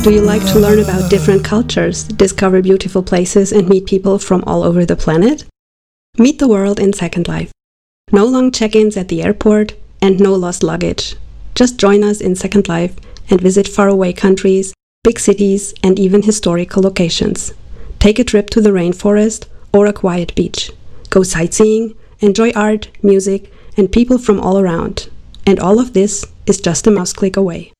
Do you like to learn about different cultures, discover beautiful places, and meet people from all over the planet? Meet the world in Second Life. No long check-ins at the airport and no lost luggage. Just join us in Second Life and visit faraway countries, big cities, and even historical locations. Take a trip to the rainforest or a quiet beach. Go sightseeing, enjoy art, music, and people from all around. And all of this is just a mouse click away.